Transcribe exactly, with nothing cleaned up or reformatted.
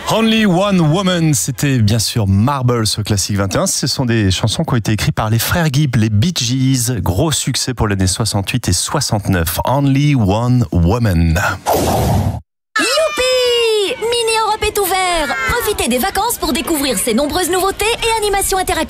Only One Woman, c'était bien sûr Marbles au Classique vingt et un. Ce sont des chansons qui ont été écrites par les frères Gibb, les Bee Gees. Gros succès pour l'année soixante-huit et soixante-neuf. Only One Woman. Youpi! Mini Europe est ouvert! Profitez des vacances pour découvrir ses nombreuses nouveautés et animations interactives.